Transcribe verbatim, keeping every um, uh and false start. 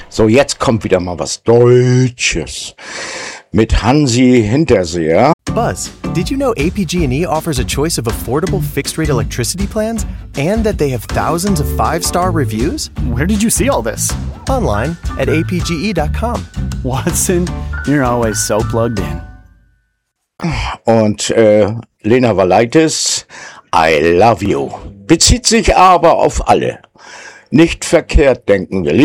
So, jetzt kommt wieder mal was Deutsches mit Hansi Hinterseher. Buzz, did you know A P G and E offers a choice of affordable fixed-rate electricity plans and that they have thousands of five-star reviews? Where did you see all this? Online at A P G E dot com. Watson, you're always so plugged in. Und äh, Lena Valaitis, I love you. Bezieht sich aber auf alle. Nicht verkehrt denken wir.